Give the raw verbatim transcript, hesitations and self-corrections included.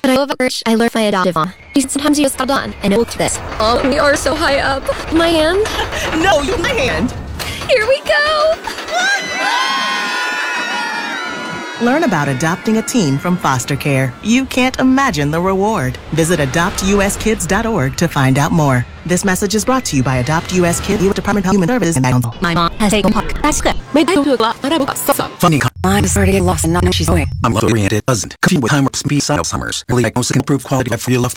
But I love a church. I learned my adoptive mom. She said sometimes you just got done, and it looked this. Oh, we are so high up. My hand? No, you my hand. Here we go. Learn about adopting a teen from foster care. You can't imagine the reward. Visit adopt u s kids dot org to find out more. This message is brought to you by Adopt U S Kids, U S Department of Human Services, and Council. My mom has taken park. That's good. May I do a lot? I got so Funding. I'm sorry to get lost and not know she's away. I'm love oriented. Doesn't. Confused with time or speed. Summers. Early diagnosis can improve quality of life for your loved